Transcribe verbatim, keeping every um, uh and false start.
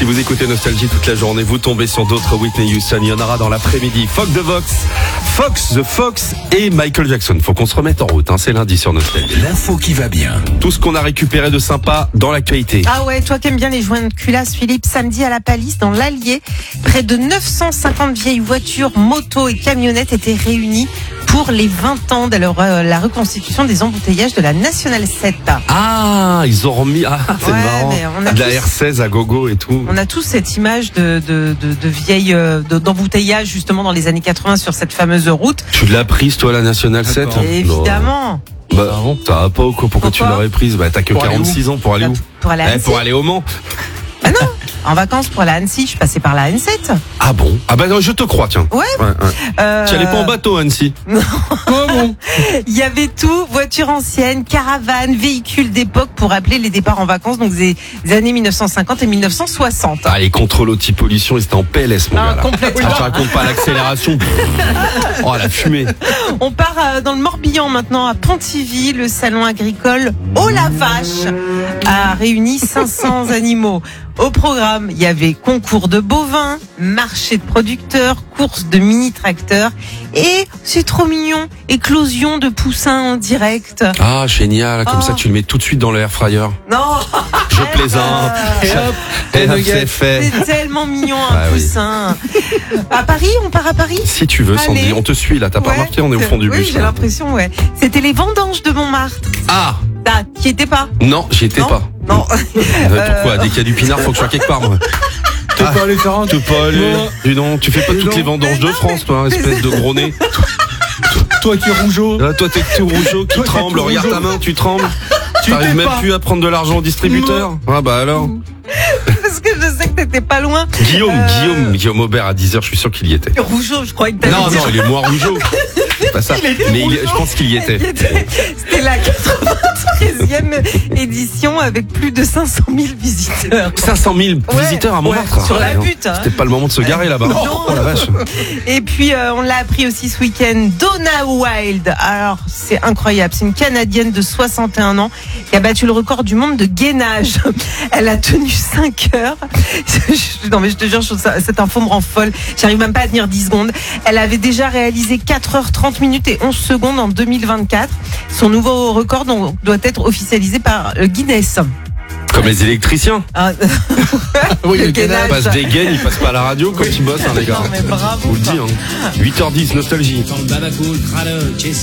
Si vous écoutez Nostalgie toute la journée, vous tombez sur d'autres Whitney Houston. Il y en aura dans l'après-midi. Fox the Fox, Fox the Fox et Michael Jackson. Faut qu'on se remette en route, hein. C'est lundi sur Nostalgie. L'info qui va bien. Tout ce qu'on a récupéré de sympa dans l'actualité. Ah ouais, toi qui aimes bien les joints de culasse, Philippe, samedi à la Palisse, dans l'Allier, près de neuf cent cinquante vieilles voitures, motos et camionnettes étaient réunies pour les vingt ans de leur, euh, la reconstitution des embouteillages de la Nationale sept. Ah, ils ont remis. Ah, c'est Ouais, marrant. mais on a De la tous- R seize à gogo et tout. On a tous cette image de, de, de, de vieilles euh, de- d'embouteillage justement dans les années quatre-vingts sur cette fameuse route. Tu l'as prise, toi, la Nationale sept? D'accord. Et évidemment, Bah, ça va pas ou quoi? Pourquoi tu Pourquoi l'aurais prise? Bah, t'as que Pour aller quarante-six ans pour aller où? pour aller à Eh, Annecy. pour aller au Mans. Ah non, en vacances pour aller à Annecy, je suis passée par la N sept. Ah bon? Ah bah non, je te crois, tiens. Ouais. ouais, ouais. Euh, Tu allais pas en bateau, Annecy? Comment? Il y avait tout, voitures anciennes, caravanes, véhicules d'époque pour rappeler les départs en vacances, donc des, des années mille neuf cent cinquante et mille neuf cent soixante. Ah, les contrôles anti-pollution, ils étaient en P L S, mon Ah, gars, là. complètement. Ah, je raconte pas l'accélération. Oh, la fumée. On part euh, dans le Morbihan maintenant, à Pontivy. Le salon agricole Oh la vache a réuni cinq cents animaux. Au programme, il y avait concours de bovins, marché de producteurs, course de mini-tracteurs et, c'est trop mignon, éclosion de poussins en direct. Ah, génial. Comme Oh. ça, tu le mets tout de suite dans le air fryer. Non, Je plaisante. Et hop, Et et hop, nuggets. c'est fait. c'est tellement mignon un Ah oui. poussin. À Paris, on part à Paris? Si tu veux, Sandy, Allez. on te suit, là. T'as pas Ouais. remarqué? On est au fond du oui, bus. j'ai là. l'impression, ouais. C'était les vendanges de Montmartre. Ah! Ah, qui était pas? Non, j'y étais Non. pas. Non. Euh, Pourquoi? Dès qu'il y a du pinard, faut que je sois quelque part, moi. T'es pas allé faire un Tu peux pas aller. Non. Dis donc, tu fais pas Dis toutes donc. les vendanges de Mais non, France, toi, hein, mais- espèce de gros nez. Toi qui es rougeau. Ah, toi, t'es tout rougeau qui Toi, t'es tremble. tout Regarde ta rougeau. main, tu trembles. Tu T'arrives t'es même pas. plus à prendre de l'argent au distributeur. Ah, bah alors. Parce que je sais que t'étais pas loin. Guillaume, Euh, Guillaume, Guillaume Aubert à dix heures, je suis sûr qu'il y était. Rougeau, je crois que t'avais Non, dit. non, il est moins rougeau. C'est pas ça. Mais il- je pense qu'il y était. C'était la quatre-vingt-treizième édition avec plus de cinq cent mille visiteurs. cinq cent mille Ouais, visiteurs à ouais, Montmartre. sur la Ah, non. butte, hein. C'était pas le moment de se garer là-bas. Non. Oh la vache. Et puis euh, on l'a appris aussi ce week-end, Donna Wilde. Alors c'est incroyable, c'est une Canadienne de soixante et un ans qui a battu le record du monde de gainage. Elle a tenu cinq heures. Non mais je te jure, je trouve ça- cette info me rend folle. J'arrive même pas à tenir dix secondes. Elle avait déjà réalisé quatre heures trente minutes et onze secondes en deux mille vingt-quatre. Son nouveau record donc, doit être officialisé par euh, Guinness. Comme les électriciens. Ah, Oui, le le gainage. Ils passent des gaines, ils passent pas à la radio quand ils bossent, hein, les gars. Non, mais bravo. Je vous le dis, hein. huit heures dix, nostalgie. Quand le baba cool, crade,